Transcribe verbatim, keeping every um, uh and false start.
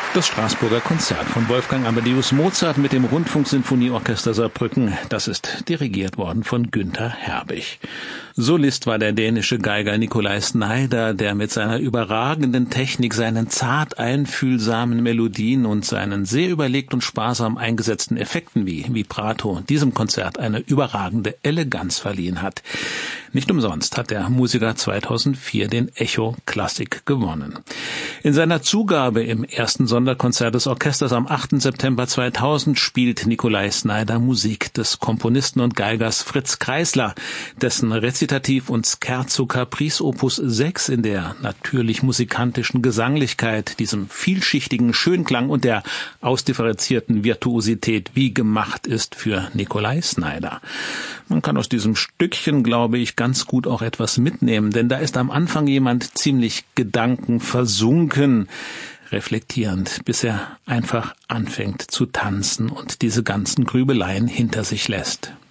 Das Straßburger Konzert von Wolfgang Amadeus Mozart mit dem Rundfunksinfonieorchester Saarbrücken, das ist dirigiert worden von Günther Herbig. Solist war der dänische Geiger Nikolaj Znaider, der mit seiner überragenden Technik, seinen zart einfühlsamen Melodien und seinen sehr überlegt und sparsam eingesetzten Effekten wie Vibrato diesem Konzert eine überragende Eleganz verliehen hat. Nicht umsonst hat der Musiker zweitausendvier den Echo Classic gewonnen. In seiner Zugabe im ersten Sonderkonzert des Orchesters am achten September zweitausend spielt Nikolaj Znaider Musik des Komponisten und Geigers Fritz Kreisler, dessen Rezitativ und Scherzo Caprice Opus sechs in der natürlich musikantischen Gesanglichkeit, diesem vielschichtigen Schönklang und der ausdifferenzierten Virtuosität wie gemacht ist für Nikolaj Znaider. Man kann aus diesem Stückchen, glaube ich, ganz gut auch etwas mitnehmen, denn da ist am Anfang jemand ziemlich gedankenversunken, reflektierend, bis er einfach anfängt zu tanzen und diese ganzen Grübeleien hinter sich lässt.